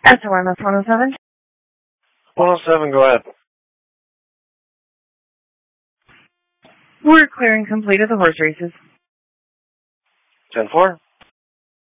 SOMS 107. 107, go ahead. We're clearing complete of the horse races. 10-4.